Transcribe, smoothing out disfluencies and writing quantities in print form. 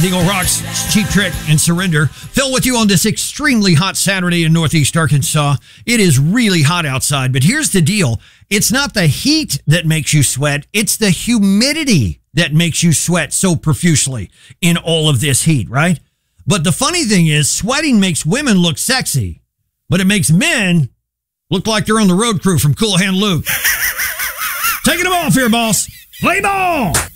with Eagle Rocks, Cheap Trick, and Surrender. Phil with you on this extremely hot Saturday in Northeast Arkansas. It is really hot outside, but here's the deal. It's not the heat that makes you sweat. It's the humidity that makes you sweat so profusely in all of this heat, right? But the funny thing is, sweating makes women look sexy, but it makes men look like they're on the road crew from Cool Hand Luke. Taking them off here, boss. Play ball!